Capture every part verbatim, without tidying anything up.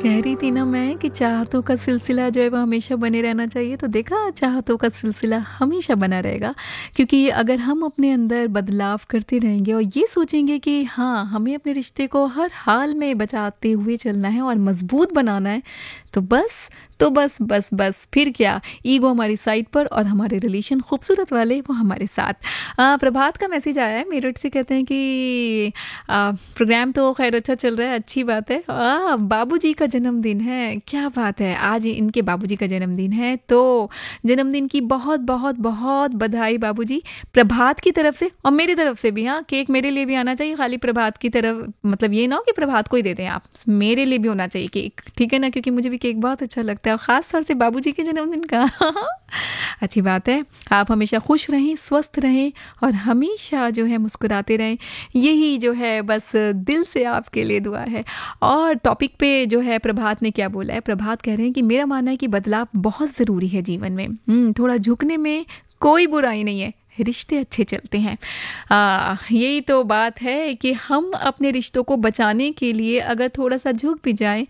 कह रही थी ना मैं कि चाहतों का सिलसिला जो है वो हमेशा बने रहना चाहिए। तो देखा, चाहतों का सिलसिला हमेशा बना रहेगा, क्योंकि अगर हम अपने अंदर बदलाव करते रहेंगे और ये सोचेंगे कि हाँ, हमें अपने रिश्ते को हर हाल में बचाते हुए चलना है और मजबूत बनाना है, तो बस तो बस बस बस फिर क्या, ईगो हमारी साइड पर और हमारे रिलेशन खूबसूरत वाले वो हमारे साथ। आ, प्रभात का मैसेज आया है मेरठ से, कहते हैं कि आ, प्रोग्राम तो खैर अच्छा चल रहा है, अच्छी बात है। आ, बाबूजी का जन्मदिन है, क्या बात है, आज इनके बाबूजी का जन्मदिन है, तो जन्मदिन की बहुत बहुत बहुत बधाई बाबूजी, प्रभात की तरफ से और मेरी तरफ से भी। हाँ, केक मेरे लिए भी आना चाहिए, खाली प्रभात की तरफ मतलब ये ना हो कि प्रभात को ही दे दें आप, मेरे लिए भी होना चाहिए केक, ठीक है ना, क्योंकि मुझे भी केक बहुत अच्छा लगता है, और ख़ास तौर से बाबूजी के जन्मदिन का। अच्छी बात है, आप हमेशा खुश रहें, स्वस्थ रहें और हमेशा जो है मुस्कुराते रहें, यही जो है बस दिल से आपके लिए दुआ है। और टॉपिक पे जो है प्रभात ने क्या बोला है, प्रभात कह रहे हैं कि मेरा मानना है कि बदलाव बहुत ज़रूरी है जीवन में, थोड़ा झुकने में कोई बुराई नहीं है, रिश्ते अच्छे चलते हैं। आ, यही तो बात है कि हम अपने रिश्तों को बचाने के लिए अगर थोड़ा सा झुक भी जाएं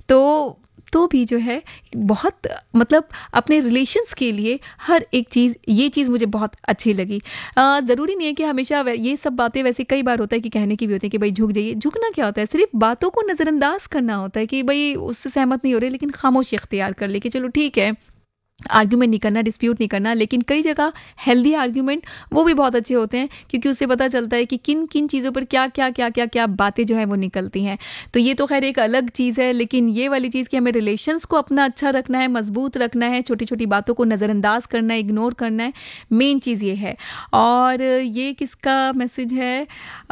तो तो भी जो है बहुत मतलब अपने रिलेशंस के लिए हर एक चीज़, ये चीज़ मुझे बहुत अच्छी लगी। ज़रूरी नहीं है कि हमेशा ये सब बातें, वैसे कई बार होता है कि कहने की भी होती है कि भाई झुक जाइए, झुकना क्या होता है, सिर्फ बातों को नज़रअंदाज करना होता है कि भाई उससे सहमत नहीं हो रहे लेकिन खामोशी इख्तियार कर ले कि चलो ठीक है, आर्ग्यूमेंट नहीं करना, डिस्प्यूट नहीं करना। लेकिन कई जगह हेल्दी आर्ग्यूमेंट वो भी बहुत अच्छे होते हैं, क्योंकि उससे पता चलता है कि किन किन चीज़ों पर क्या क्या क्या क्या क्या बातें जो है वो निकलती हैं। तो ये तो खैर एक अलग चीज़ है, लेकिन ये वाली चीज़ कि हमें रिलेशंस को अपना अच्छा रखना है, मजबूत रखना है, छोटी छोटी बातों को नज़रअंदाज करना है, इग्नोर करना है, मेन चीज़ ये है। और ये किसका मैसेज है,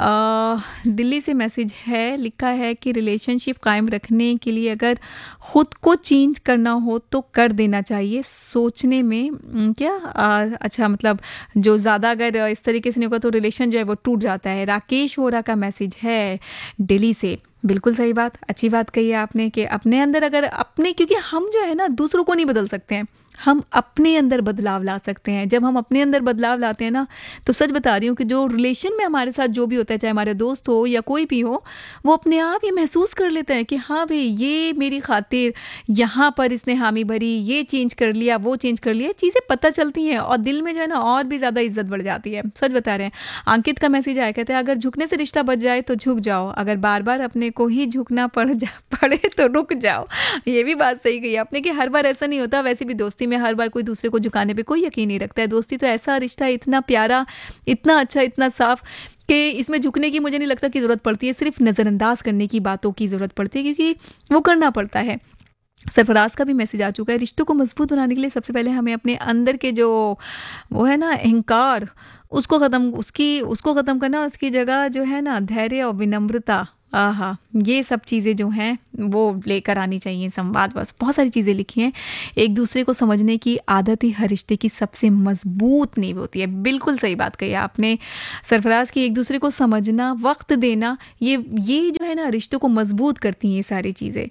आ, दिल्ली से मैसेज है, लिखा है कि रिलेशनशिप कायम रखने के लिए अगर ख़ुद को चेंज करना हो तो कर देना चाहिए, सोचने में क्या आ, अच्छा मतलब जो ज़्यादा अगर इस तरीके से नहीं होगा तो रिलेशन जो है वो टूट जाता है। राकेश वोरा का मैसेज है दिल्ली से, बिल्कुल सही बात, अच्छी बात कही है आपने कि अपने अंदर अगर अपने, क्योंकि हम जो है ना दूसरों को नहीं बदल सकते हैं, हम अपने अंदर बदलाव ला सकते हैं। जब हम अपने अंदर बदलाव लाते हैं ना, तो सच बता रही हूँ कि जो रिलेशन में हमारे साथ जो भी होता है, चाहे हमारे दोस्त हो या कोई भी हो, वो अपने आप ये महसूस कर लेते हैं कि हाँ भाई, ये मेरी खातिर यहाँ पर इसने हामी भरी, ये चेंज कर लिया, वो चेंज कर लिया, चीज़ें पता चलती हैं और दिल में जो है ना और भी ज़्यादा इज्जत बढ़ जाती है। सच बता रहे हैं। अंकित का मैसेज आया, कहते हैं अगर झुकने से रिश्ता बच जाए तो झुक जाओ, अगर बार बार अपने को ही झुकना पड़ जा पड़े तो रुक जाओ। ये भी बात सही कही आपने कि हर बार ऐसा नहीं होता, वैसे भी दोस्ती में हर बार कोई दूसरे को झुकाने पे कोई यकीन नहीं रखता है। दोस्ती तो ऐसा रिश्ता है, इतना प्यारा, इतना अच्छा, इतना साफ, कि इसमें झुकने की मुझे नहीं लगता कि ज़रूरत पड़ती है, सिर्फ नज़रअंदाज करने की बातों की ज़रूरत पड़ती है, क्योंकि वो करना पड़ता है। सरफराज का भी मैसेज आ चुका है, रिश्तों को मजबूत बनाने के लिए सबसे पहले हमें अपने अंदर के जो वो है ना अहंकार, उसको ख़त्म उसकी उसको ख़त्म करना, और उसकी जगह जो है ना धैर्य और विनम्रता, आहा, ये सब चीज़ें जो हैं वो लेकर आनी चाहिए संवाद। बस बहुत सारी चीज़ें लिखी हैं। एक दूसरे को समझने की आदत ही हर रिश्ते की सबसे मजबूत नींव होती है। बिल्कुल सही बात कही आपने सरफराज की, एक दूसरे को समझना, वक्त देना, ये ये जो है ना रिश्तों को मजबूत करती हैं ये सारी चीज़ें।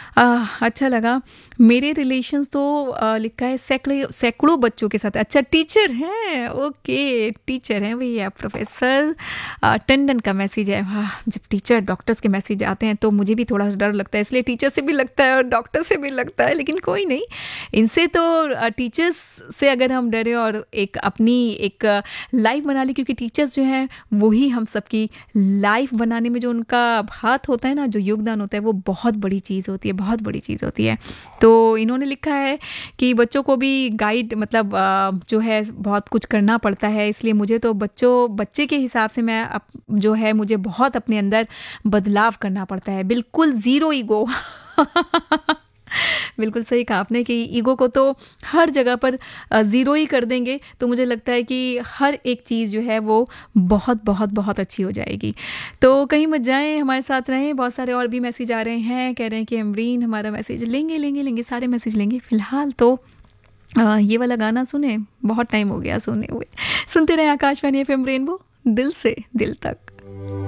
अच्छा लगा। मेरे रिलेशंस तो आ, लिखा है सैकड़ों सैकड़ों बच्चों के साथ। अच्छा, टीचर हैं, ओके, टीचर हैं भैया। प्रोफेसर टंडन का मैसेज है। वाह, जब टीचर डॉक्टर्स के मैसेज आते हैं तो मुझे भी थोड़ा डर लगता है, इसलिए टीचर से भी लगता है और डॉक्टर से भी लगता है, लेकिन कोई नहीं, इनसे तो टीचर्स से अगर हम डरे और एक अपनी एक लाइफ बना ली, क्योंकि टीचर्स जो हैं वही हम सबकी लाइफ बनाने में जो उनका हाथ होता है ना, जो योगदान होता है, वो बहुत बड़ी चीज़ होती है, बहुत बड़ी चीज़ होती है। तो इन्होंने लिखा है कि बच्चों को भी गाइड मतलब जो है बहुत कुछ करना पड़ता है, इसलिए मुझे तो बच्चों बच्चे के हिसाब से मैं अप, जो है मुझे बहुत अपने अंदर बदलाव करना पड़ता है। बिल्कुल ज़ीरो ईगो। बिल्कुल सही कहा आपने कि ईगो को तो हर जगह पर ज़ीरो ही कर देंगे तो मुझे लगता है कि हर एक चीज़ जो है वो बहुत बहुत बहुत अच्छी हो जाएगी। तो कहीं मत जाएं, हमारे साथ रहें। बहुत सारे और भी मैसेज आ रहे हैं, कह रहे हैं कि अमरीन हमारा मैसेज लेंगे लेंगे लेंगे सारे मैसेज लेंगे। फ़िलहाल तो आ, ये वाला गाना सुने, बहुत टाइम हो गया सुने हुए। सुनते रहें आकाशवाणी एफ एम रेनबो, दिल से दिल तक।